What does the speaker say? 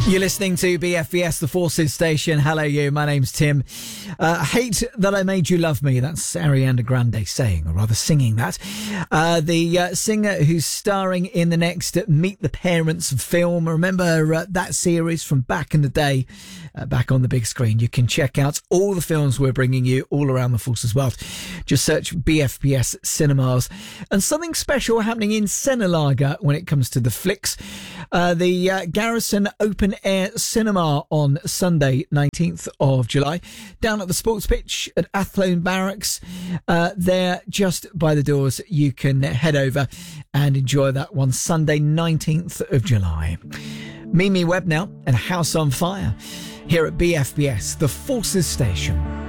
You're listening to BFBS, the Forces Station. Hello, you. My name's Tim. Hate That I Made You Love Me. That's Ariana Grande saying, or rather singing that. The singer who's starring in the next Meet the Parents film. Remember that series from back in the day, back on the big screen? You can check out all the films we're bringing you all around the Forces world. Just search BFBS Cinemas. And something special happening in Senelaga when it comes to the flicks. The Garrison Open Air Cinema on Sunday 19th of July down at the sports pitch at Athlone Barracks. There just by the doors, you can head over and enjoy that one Sunday 19th of July. Mimi Webb now and House on Fire here at BFBS, the Forces Station.